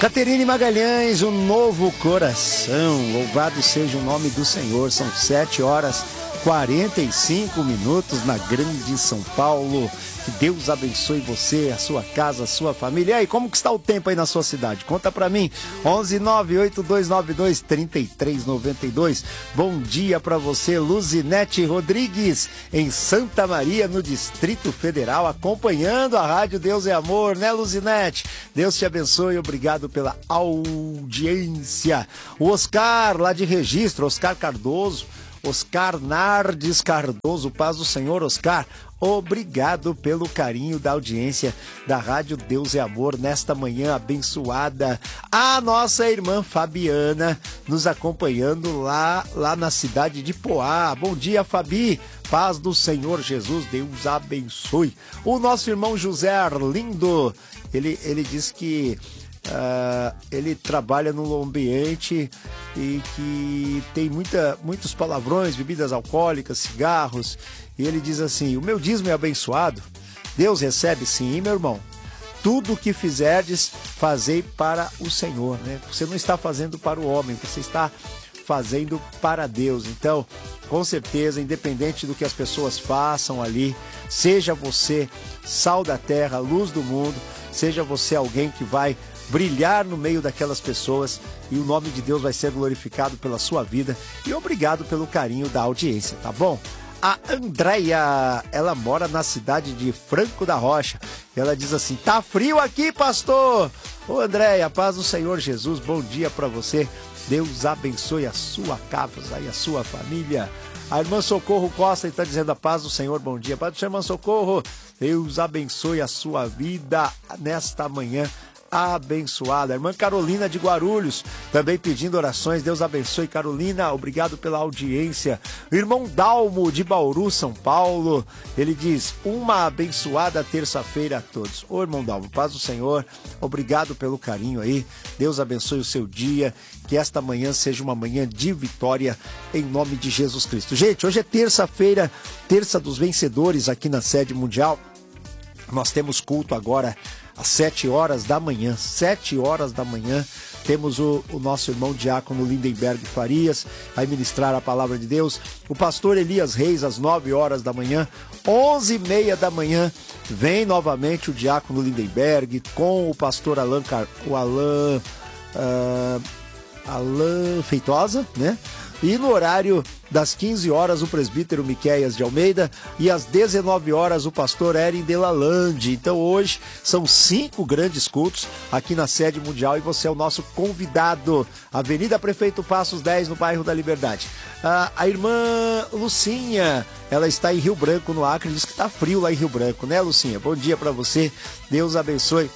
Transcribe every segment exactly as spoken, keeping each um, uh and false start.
Caterine Magalhães, um novo coração. Louvado seja o nome do Senhor. São sete horas e quarenta e cinco minutos na grande São Paulo. Que Deus abençoe você, a sua casa, a sua família. E aí, como que está o tempo aí na sua cidade? Conta pra mim. onze nove oito dois nove dois três três nove dois. Bom dia pra você, Luzinete Rodrigues, em Santa Maria, no Distrito Federal, acompanhando a Rádio Deus é Amor, né, Luzinete? Deus te abençoe, obrigado pela audiência. O Oscar, lá de Registro, Oscar Cardoso, Oscar Nardes Cardoso, paz do Senhor, Oscar. Obrigado pelo carinho da audiência da Rádio Deus é Amor nesta manhã abençoada. A nossa irmã Fabiana nos acompanhando lá, lá na cidade de Poá. Bom dia, Fabi. Paz do Senhor Jesus, Deus abençoe. O nosso irmão José Arlindo, ele, ele diz que Uh, ele trabalha num ambiente e que tem muita, muitos palavrões, bebidas alcoólicas, cigarros, e ele diz assim: o meu dízimo é abençoado, Deus recebe sim, meu irmão. Tudo o que fizerdes, fazei para o Senhor, né? Você não está fazendo para o homem, você está fazendo para Deus. Então, com certeza, independente do que as pessoas façam ali, seja você sal da terra, luz do mundo, seja você alguém que vai brilhar no meio daquelas pessoas e o nome de Deus vai ser glorificado pela sua vida. E obrigado pelo carinho da audiência, tá bom? A Andréia, ela mora na cidade de Franco da Rocha. Ela diz assim: tá frio aqui, pastor. Ô Andréia, paz do Senhor Jesus, bom dia para você. Deus abençoe a sua casa e a sua família. A irmã Socorro Costa está dizendo: a paz do Senhor, bom dia. Paz do Senhor, irmã Socorro. Deus abençoe a sua vida nesta manhã abençoada. A irmã Carolina de Guarulhos também pedindo orações. Deus abençoe, Carolina, obrigado pela audiência. O irmão Dalmo de Bauru, São Paulo, ele diz: uma abençoada terça-feira a todos. Ô irmão Dalmo, paz do Senhor, obrigado pelo carinho aí. Deus abençoe o seu dia, que esta manhã seja uma manhã de vitória em nome de Jesus Cristo. Gente, hoje é terça-feira, terça dos vencedores aqui na sede mundial. Nós temos culto agora às sete horas da manhã, sete horas da manhã, temos o, o nosso irmão diácono Lindenberg Farias, vai ministrar a palavra de Deus, o pastor Elias Reis às nove horas da manhã, onze e meia da manhã, vem novamente o diácono Lindenberg com o pastor Alan, o Alan, uh, Alan Feitosa, né? E no horário das quinze horas, o presbítero Miqueias de Almeida, e às dezenove horas, o pastor Erin Delalande. Então hoje são cinco grandes cultos aqui na sede mundial e você é o nosso convidado. Avenida Prefeito Passos dez, no bairro da Liberdade. Ah, a irmã Lucinha, ela está em Rio Branco, no Acre, diz que está frio lá em Rio Branco, né, Lucinha? Bom dia para você, Deus abençoe.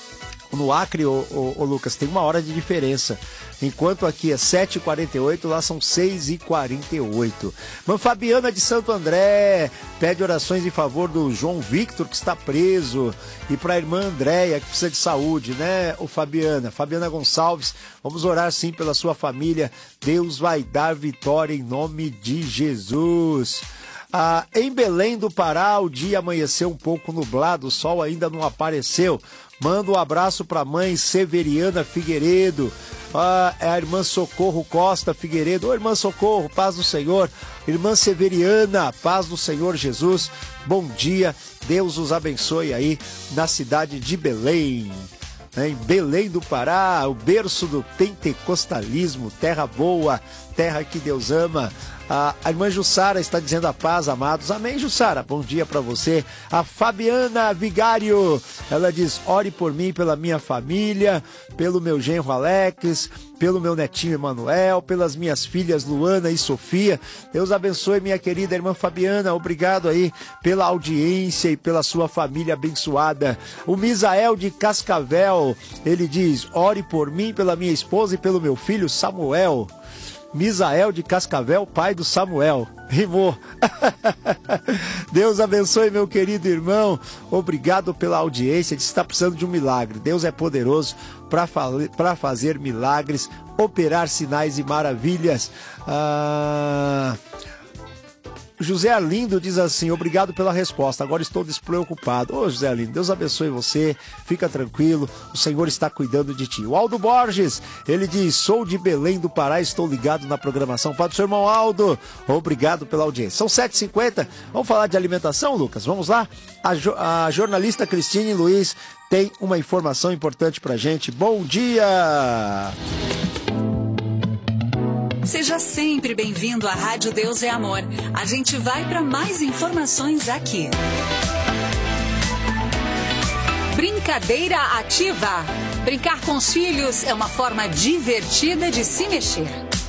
No Acre, ô, ô, ô Lucas, tem uma hora de diferença. Enquanto aqui é sete e quarenta e oito, lá são seis e quarenta e oito. Mãe Fabiana de Santo André pede orações em favor do João Victor, que está preso, e para a irmã Andréia, que precisa de saúde, né, ô Fabiana? Fabiana Gonçalves, vamos orar sim pela sua família. Deus vai dar vitória em nome de Jesus. Ah, em Belém do Pará, o dia amanheceu um pouco nublado, o sol ainda não apareceu. Manda um abraço para a mãe Severiana Figueiredo, ah, é a irmã Socorro Costa Figueiredo. Ô irmã Socorro, paz do Senhor. Irmã Severiana, paz do Senhor Jesus, bom dia, Deus os abençoe aí na cidade de Belém. Em Belém do Pará, o berço do pentecostalismo, terra boa, terra que Deus ama. A, a irmã Jussara está dizendo a paz, amados. Amém, Jussara? Bom dia para você. A Fabiana Vigário, ela diz: ore por mim, pela minha família, pelo meu genro Alex, pelo meu netinho Emanuel, pelas minhas filhas Luana e Sofia. Deus abençoe, minha querida irmã Fabiana. Obrigado aí pela audiência e pela sua família abençoada. O Misael de Cascavel, ele diz: ore por mim, pela minha esposa e pelo meu filho Samuel. Misael de Cascavel, pai do Samuel. Rimou. Deus abençoe, meu querido irmão. Obrigado pela audiência. Diz que está precisando de um milagre. Deus é poderoso para fazer milagres, operar sinais e maravilhas. Ah... José Arlindo diz assim, obrigado pela resposta, agora estou despreocupado. Ô José Arlindo, Deus abençoe você, fica tranquilo, o Senhor está cuidando de ti. O Aldo Borges, ele diz, sou de Belém do Pará, estou ligado na programação. Padre, seu irmão Aldo, obrigado pela audiência. São sete e cinquenta, vamos falar de alimentação, Lucas? Vamos lá? A, jo a jornalista Cristine Luiz tem uma informação importante pra gente. Bom dia! Seja sempre bem-vindo à Rádio Deus é Amor. A gente vai para mais informações aqui. Brincadeira ativa. Brincar com os filhos é uma forma divertida de se mexer.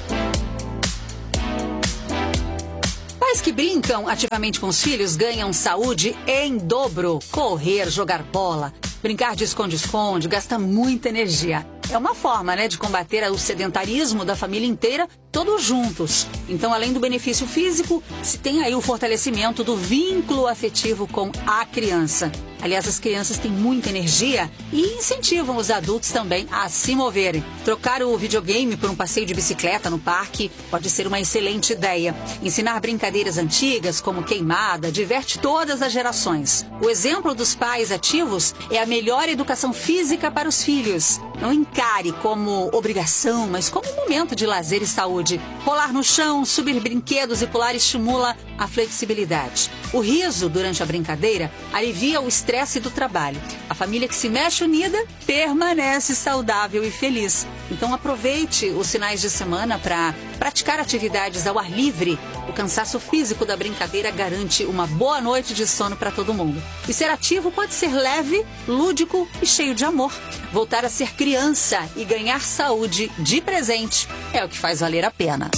Pais que brincam ativamente com os filhos ganham saúde em dobro. Correr, jogar bola, brincar de esconde-esconde gasta muita energia. É uma forma, né, de combater o sedentarismo da família inteira, todos juntos. Então, além do benefício físico, se tem aí o fortalecimento do vínculo afetivo com a criança. Aliás, as crianças têm muita energia e incentivam os adultos também a se moverem. Trocar o videogame por um passeio de bicicleta no parque pode ser uma excelente ideia. Ensinar brincadeiras antigas, como queimada, diverte todas as gerações. O exemplo dos pais ativos é a melhor educação física para os filhos. Não encare como obrigação, mas como um momento de lazer e saúde. Rolar no chão, subir brinquedos e pular estimula a flexibilidade. O riso durante a brincadeira alivia o estresse do trabalho. A família que se mexe unida permanece saudável e feliz. Então aproveite os finais de semana para praticar atividades ao ar livre. O cansaço físico da brincadeira garante uma boa noite de sono para todo mundo. E ser ativo pode ser leve, lúdico e cheio de amor. Voltar a ser criança e ganhar saúde de presente é o que faz valer a pena.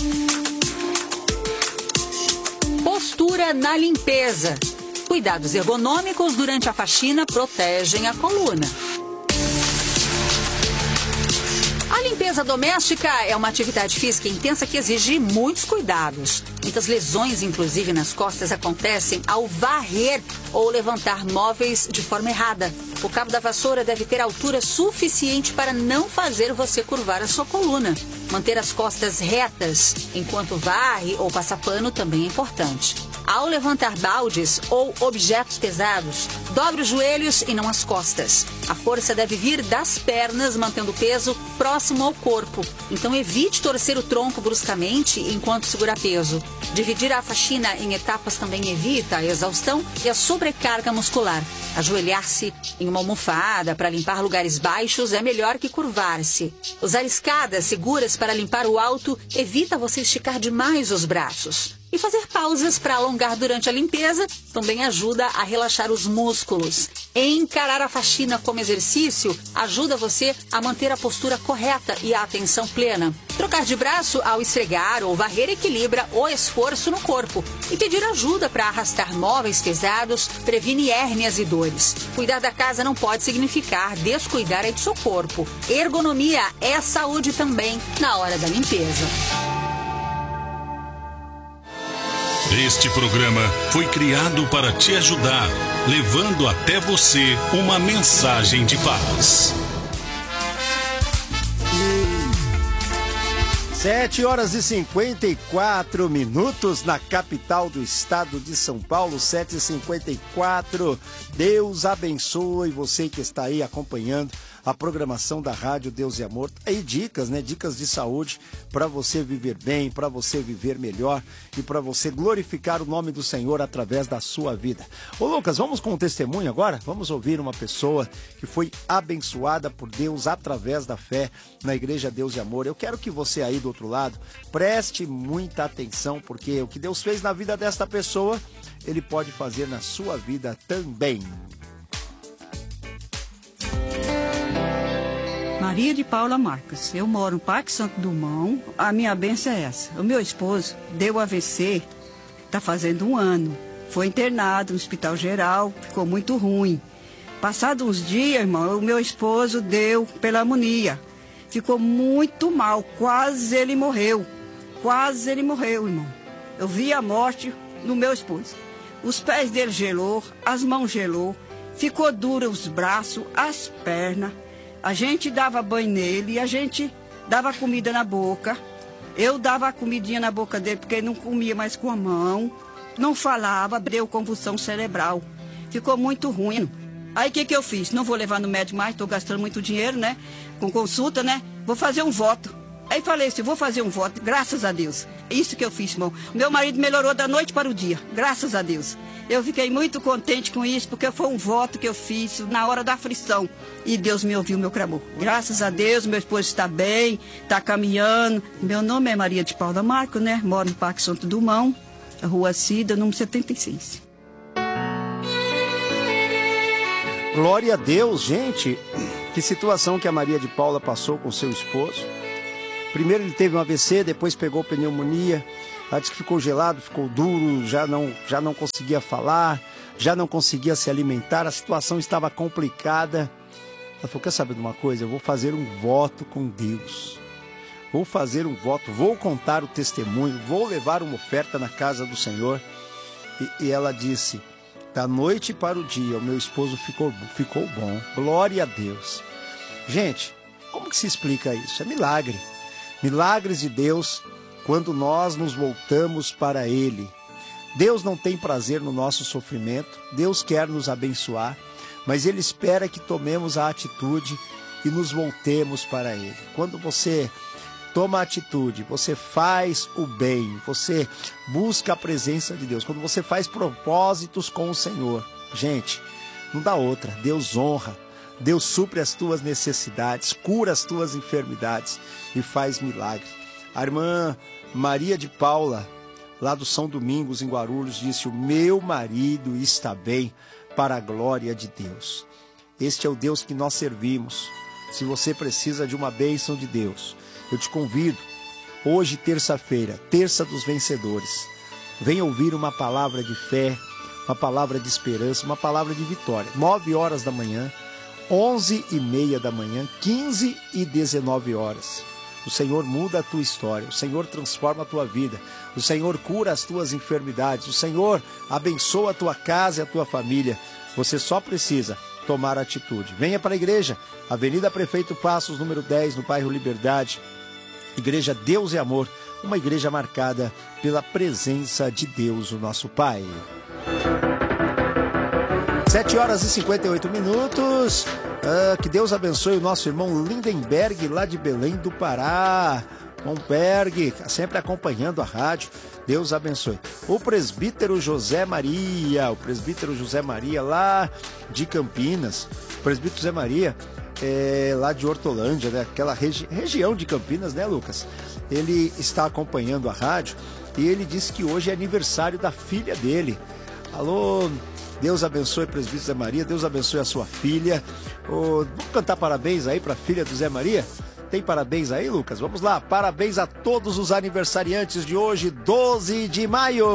Postura na limpeza. Cuidados ergonômicos durante a faxina protegem a coluna. A limpeza doméstica é uma atividade física intensa que exige muitos cuidados. Muitas lesões, inclusive nas costas, acontecem ao varrer ou levantar móveis de forma errada. O cabo da vassoura deve ter altura suficiente para não fazer você curvar a sua coluna. Manter as costas retas enquanto varre ou passa pano também é importante. Ao levantar baldes ou objetos pesados, dobre os joelhos e não as costas. A força deve vir das pernas, mantendo o peso próximo ao corpo. Então evite torcer o tronco bruscamente enquanto segura peso. Dividir a faxina em etapas também evita a exaustão e a sobrecarga muscular. Ajoelhar-se em uma almofada para limpar lugares baixos é melhor que curvar-se. Usar escadas seguras para limpar o alto evita você esticar demais os braços. E fazer pausas para alongar durante a limpeza também ajuda a relaxar os músculos. Encarar a faxina como exercício ajuda você a manter a postura correta e a atenção plena. Trocar de braço ao esfregar ou varrer equilibra o esforço no corpo. E pedir ajuda para arrastar móveis pesados previne hérnias e dores. Cuidar da casa não pode significar descuidar do seu corpo. Ergonomia é saúde também na hora da limpeza. Este programa foi criado para te ajudar, levando até você uma mensagem de paz. Sete horas e cinquenta e quatro minutos na capital do estado de São Paulo, sete e cinquenta e quatro. Deus abençoe você que está aí acompanhando a programação da Rádio Deus e Amor. Aí dicas, né? Dicas de saúde para você viver bem, para você viver melhor e para você glorificar o nome do Senhor através da sua vida. Ô Lucas, vamos com um testemunho agora? Vamos ouvir uma pessoa que foi abençoada por Deus através da fé na Igreja Deus e Amor. Eu quero que você aí do outro lado preste muita atenção, porque o que Deus fez na vida desta pessoa, Ele pode fazer na sua vida também. Maria de Paula Marques. Eu moro no Parque Santo Dumont. A minha bênção é essa. O meu esposo deu A V C, está fazendo um ano. Foi internado no Hospital Geral, ficou muito ruim. Passados uns dias, irmão, o meu esposo deu pneumonia. Ficou muito mal, quase ele morreu. Quase ele morreu, irmão. Eu vi a morte no meu esposo. Os pés dele gelou, as mãos gelou, ficou duro os braços, as pernas. A gente dava banho nele, a gente dava comida na boca. Eu dava a comidinha na boca dele, porque ele não comia mais com a mão. não falava, deu convulsão cerebral. Ficou muito ruim. Aí o que, que eu fiz? Não vou levar no médico mais, estou gastando muito dinheiro, né? Com consulta, né? Vou fazer um voto. Aí falei assim, vou fazer um voto, graças a Deus. Isso que eu fiz, irmão. Meu marido melhorou da noite para o dia, graças a Deus. Eu fiquei muito contente com isso, porque foi um voto que eu fiz na hora da aflição. E Deus me ouviu meu clamor. Graças a Deus, meu esposo está bem, está caminhando. Meu nome é Maria de Paula Marcos, né? Moro no Parque Santo Dumont, Rua Cida, número setenta e seis. Glória a Deus, gente. Que situação que a Maria de Paula passou com seu esposo. Primeiro ele teve um A V C, depois pegou pneumonia. Ela disse que ficou gelado, ficou duro, já não, já não conseguia falar, já não conseguia se alimentar, a situação estava complicada. Ela falou, quer saber de uma coisa? Eu vou fazer um voto com Deus. Vou fazer um voto, vou contar o testemunho, vou levar uma oferta na casa do Senhor. E, e ela disse, da noite para o dia, o meu esposo ficou, ficou bom. Glória a Deus. Gente, como que se explica isso? É milagre. Milagres de Deus quando nós nos voltamos para Ele. Deus não tem prazer no nosso sofrimento, Deus quer nos abençoar, mas Ele espera que tomemos a atitude e nos voltemos para Ele. Quando você toma a atitude, você faz o bem, você busca a presença de Deus, quando você faz propósitos com o Senhor, gente, não dá outra, Deus honra. Deus supre as tuas necessidades, cura as tuas enfermidades e faz milagres. A irmã Maria de Paula, lá do São Domingos, em Guarulhos, disse, o meu marido está bem para a glória de Deus. Este é o Deus que nós servimos. Se você precisa de uma bênção de Deus, eu te convido, hoje, terça-feira, terça dos vencedores, venha ouvir uma palavra de fé, uma palavra de esperança, uma palavra de vitória. Nove horas da manhã, onze e meia da manhã, quinze e dezenove horas. O Senhor muda a tua história, o Senhor transforma a tua vida, o Senhor cura as tuas enfermidades, o Senhor abençoa a tua casa e a tua família. Você só precisa tomar atitude. Venha para a igreja, Avenida Prefeito Passos, número dez, no bairro Liberdade. Igreja Deus e Amor, uma igreja marcada pela presença de Deus, o nosso Pai. sete horas e cinquenta e oito minutos. Ah, que Deus abençoe o nosso irmão Lindenberg, lá de Belém do Pará. Monberg, sempre acompanhando a rádio. Deus abençoe. O presbítero José Maria, o presbítero José Maria, lá de Campinas. O presbítero José Maria, é, lá de Hortolândia, né? Aquela regi região de Campinas, né, Lucas? Ele está acompanhando a rádio e ele disse que hoje é aniversário da filha dele. Alô, Deus abençoe o presbítero Zé Maria, Deus abençoe a sua filha. Oh, vamos cantar parabéns aí para a filha do Zé Maria? Tem parabéns aí, Lucas? Vamos lá, parabéns a todos os aniversariantes de hoje, doze de maio.